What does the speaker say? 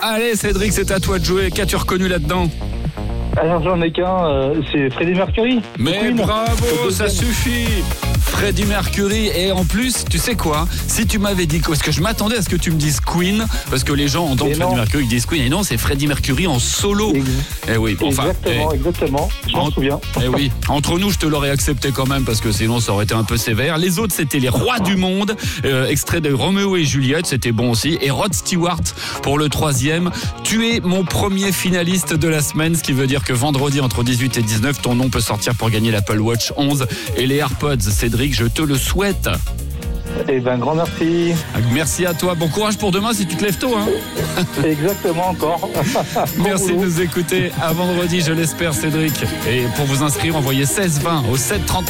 Allez Cédric, c'est à toi de jouer. Qu'as-tu reconnu là-dedans? Alors j'en ai qu'un, c'est Freddie Mercury. Mais Queen. bravo, ça suffit. Freddie Mercury. Et en plus, tu sais quoi? Si tu m'avais dit, parce que je m'attendais à ce que tu me dises Queen, parce que les gens entendent Et Freddie non. Mercury, ils disent Queen. Et non, c'est Freddie Mercury en solo. Eh oui, enfin. Exactement, je m'en souviens. Eh oui, entre nous, je te l'aurais accepté quand même parce que sinon ça aurait été un peu sévère. Les autres, c'était les rois du monde, extrait de Roméo et Juliette, c'était bon aussi. Et Rod Stewart pour le 3e. Tu es mon premier finaliste de la semaine, ce qui veut dire que vendredi entre 18 et 19, ton nom peut sortir pour gagner l'Apple Watch 11 et les AirPods. Cédric, je te le souhaite. Eh ben, grand merci. Merci à toi. Bon courage pour demain si tu te lèves tôt. Hein. Exactement encore. Merci de nous écouter. À vendredi, je l'espère, Cédric. Et pour vous inscrire, envoyez 16 20 au 7 39.